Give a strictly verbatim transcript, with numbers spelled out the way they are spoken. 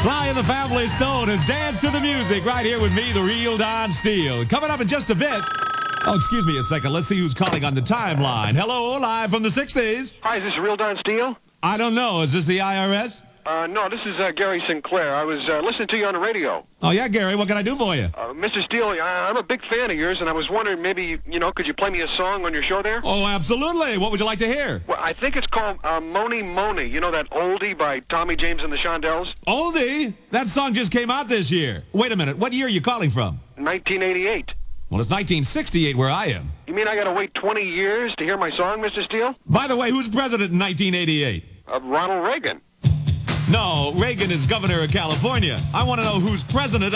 Sly and the Family Stone and dance to the music right here with me, the real Don Steele. Coming up in just a bit. Oh, excuse me a second. Let's see who's calling on the timeline. Hello, live from the sixties. Hi, is this Real Don Steele? I don't know. Is this the I R S? Uh, no, this is uh, Gary Sinclair. I was uh, listening to you on the radio. Oh, yeah, Gary. What can I do for you? Uh, Mister Steele, I- I'm a big fan of yours, and I was wondering maybe, you know, could you play me a song on your show there? Oh, absolutely. What would you like to hear? Well, I think it's called uh, Moni Moni. You know that oldie by Tommy James and the Shondells? Oldie? That song just came out this year. Wait a minute. What year are you calling from? nineteen eighty-eight. Well, it's nineteen sixty-eight where I am. You mean I got to wait twenty years to hear my song, Mister Steele? By the way, who's president in nineteen eighty-eight? Uh, Ronald Reagan. No, Reagan is governor of California. I want to know who's president